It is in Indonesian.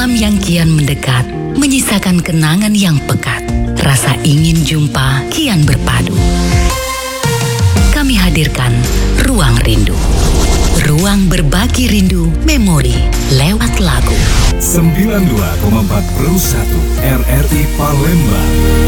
Malam yang kian mendekat menyisakan kenangan yang pekat. Rasa ingin jumpa kian berpadu. Kami hadirkan Ruang Rindu. Ruang berbagi rindu memori lewat lagu. 92,4 Pro 1 RRI Palembang.